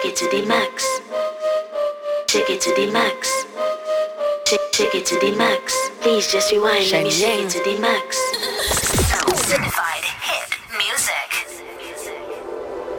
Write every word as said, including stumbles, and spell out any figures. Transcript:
it to the max. Take it to the max. Take, take it to the max. Please just rewind. Let me shake it to the max.